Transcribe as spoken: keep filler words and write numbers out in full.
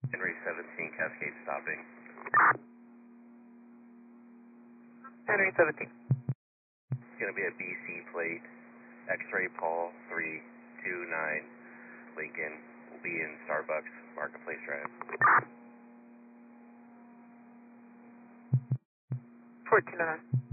Henry seventeen, Cascade stopping. Henry seventeen. It's going to be a B C plate, X-ray Paul three two nine, Lincoln. Will be in Starbucks, Marketplace Drive. fourteen oh nine.